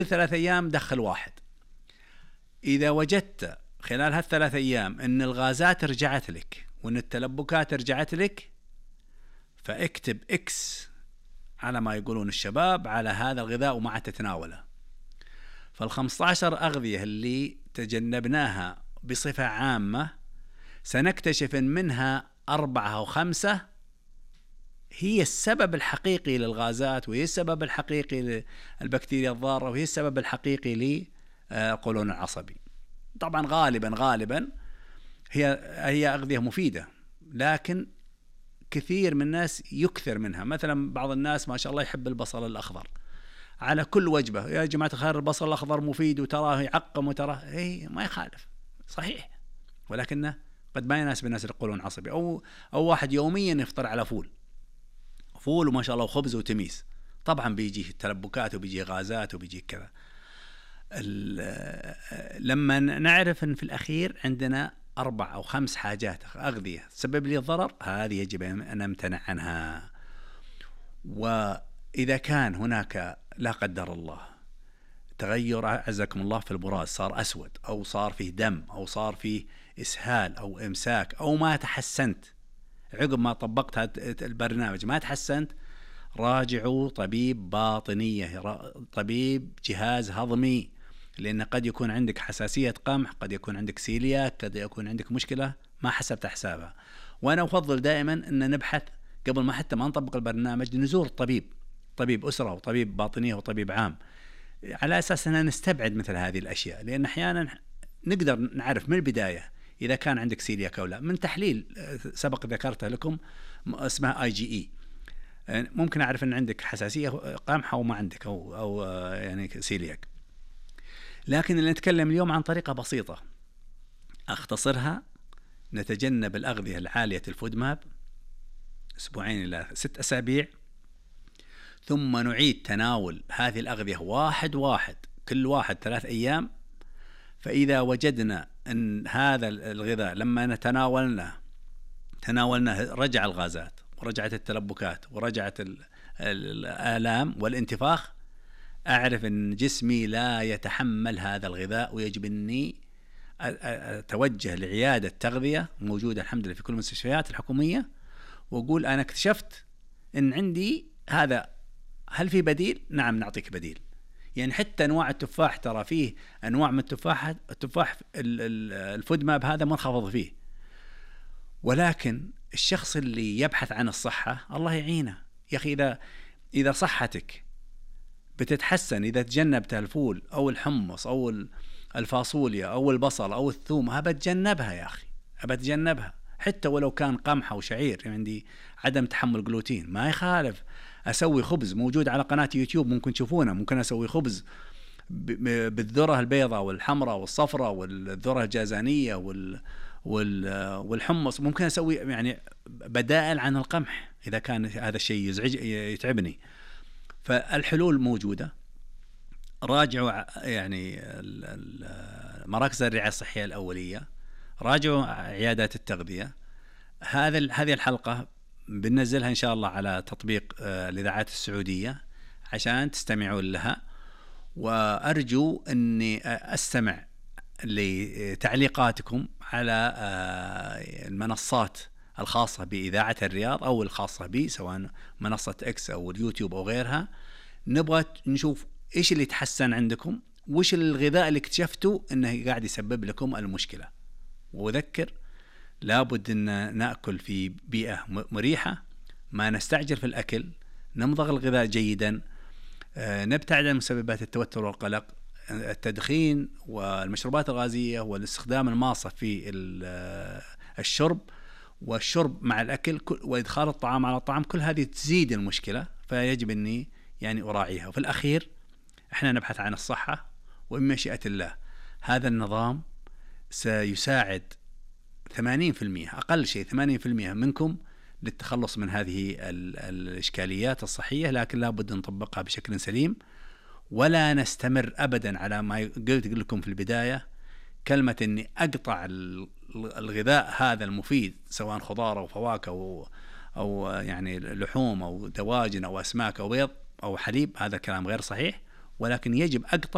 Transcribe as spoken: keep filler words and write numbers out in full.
ثلاث أيام دخل واحد. إذا وجدت خلال هالثلاث أيام أن الغازات رجعت لك وأن التلبكات رجعت لك، فاكتب إكس على ما يقولون الشباب على هذا الغذاء وما تتناوله. فالخمسة عشر أغذية اللي تجنبناها بصفة عامة سنكتشف أن منها أربعة أو خمسة هي السبب الحقيقي للغازات، وهي السبب الحقيقي للبكتيريا الضارة، وهي السبب الحقيقي للقولون العصبي. طبعا غالبا غالبا هي هي أغذية مفيدة، لكن كثير من الناس يكثر منها. مثلا بعض الناس ما شاء الله يحب البصل الأخضر على كل وجبة، يا جماعة الخير البصل الأخضر مفيد وتراه يعقم وتراه إيه، ما يخالف صحيح، ولكنه قد ما يناسب الناس القولون العصبي. أو أو واحد يوميا يفطر على فول فول وما شاء الله وخبز وتميس، طبعا بيجي تلبكات وبيجي غازات وبيجي كذا. لما نعرف أن في الأخير عندنا أربع أو خمس حاجات أغذية تسبب لي الضرر، هذه يجب أن نمتنع عنها. وإذا كان هناك لا قدر الله تغير عزكم الله في البراز، صار أسود أو صار فيه دم أو صار فيه إسهال أو إمساك أو ما تحسنت عقب ما طبقت هذا البرنامج، ما تحسنت، راجعوا طبيب باطنية، طبيب جهاز هضمي، لأن قد يكون عندك حساسية قمح، قد يكون عندك سيلياك، قد يكون عندك مشكلة ما حسبت حسابها. وأنا أفضل دائما أن نبحث قبل ما حتى ما نطبق البرنامج، نزور طبيب طبيب أسرة وطبيب باطنية وطبيب عام، على أساس أننا نستبعد مثل هذه الأشياء. لأن أحيانا نقدر نعرف من البداية إذا كان عندك سيلياك أو لا من تحليل سبق ذكرته لكم اسمها آي جي إي، ممكن أعرف أن عندك حساسية قمح أو ما عندك أو أو يعني سيلياك. لكن اللي نتكلم اليوم عن طريقة بسيطة أختصرها، نتجنب الأغذية العالية الفودماب أسبوعين إلى ست أسابيع، ثم نعيد تناول هذه الأغذية واحد واحد كل واحد ثلاث أيام. فإذا وجدنا أن هذا الغذاء لما نتناولنا تناولنا رجع الغازات ورجعت التلبكات ورجعت الآلام والانتفاخ، أعرف أن جسمي لا يتحمل هذا الغذاء، ويجب أني أتوجه لعيادة تغذية موجودة الحمد لله في كل المستشفيات الحكومية، وأقول أنا اكتشفت أن عندي هذا، هل في بديل؟ نعم نعطيك بديل. يعني حتى أنواع التفاح ترى فيه أنواع من التفاح التفاح الفودماب هذا منخفض فيه، ولكن الشخص اللي يبحث عن الصحة الله يعينه يا أخي. إذا إذا صحتك بتتحسن إذا تجنبت الفول أو الحمص أو الفاصوليا أو البصل أو الثوم، أبى تجنبها يا أخي، أبى تجنبها حتى ولو كان قمح أو شعير. يعني عندي عدم تحمل جلوتين ما يخالف، أسوي خبز موجود على قناة يوتيوب ممكن تشوفونه، ممكن أسوي خبز بالذرة البيضاء والحمراء والصفراء والذرة الجازانية وال والحمص، ممكن أسوي يعني بدائل عن القمح إذا كان هذا الشيء يزعج يتعبني. فالحلول موجودة. راجعوا يعني مراكز الرعاية الصحية الأولية، راجعوا عيادات التغذية. هذا هذه الحلقة بننزلها إن شاء الله على تطبيق الإذاعات السعودية عشان تستمعون لها، وأرجو أني أستمع لتعليقاتكم على المنصات الخاصة بإذاعة الرياض أو الخاصة بي، سواء منصة إكس أو اليوتيوب أو غيرها. نبغى نشوف إيش اللي تحسن عندكم، وإيش الغذاء اللي اكتشفتوا أنه قاعد يسبب لكم المشكلة. وذكر لابد أن نأكل في بيئة مريحة، ما نستعجل في الأكل، نمضغ الغذاء جيدا، نبتعد عن مسببات التوتر والقلق، التدخين والمشروبات الغازية والاستخدام الماصة في الشرب والشرب مع الأكل وإدخال الطعام على الطعام، كل هذه تزيد المشكلة. فيجب أني يعني أراعيها. وفي الأخير إحنا نبحث عن الصحة، وإن مشيئة الله هذا النظام سيساعد ثمانين بالمئة أقل شيء ثمانين بالمئة منكم للتخلص من هذه الإشكاليات الصحية، لكن لا بد نطبقها بشكل سليم، ولا نستمر أبدا على ما قلت لكم في البداية، كلمة أني أقطع الغذاء هذا المفيد سواء خضار أو فواكه أو, أو يعني لحوم أو دواجن أو أسماك أو بيض أو حليب، هذا كلام غير صحيح. ولكن يجب أقطع